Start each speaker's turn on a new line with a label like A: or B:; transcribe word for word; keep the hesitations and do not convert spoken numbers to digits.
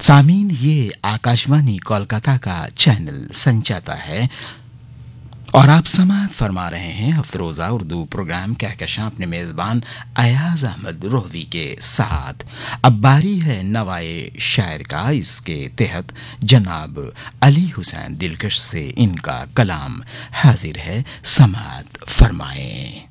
A: सामीन, ये आकाशवाणी कोलकाता का चैनल संचाता है और आप समाअत फरमा रहे हैं अफरोज़ा उर्दू प्रोग्राम कहकशां अपने मेज़बान अयाज अहमद रोहवी के साथ। अब बारी है नवाए शायर का। इसके तहत जनाब अली हुसैन दिलकश से इनका कलाम हाजिर है, समाअत फरमाएं।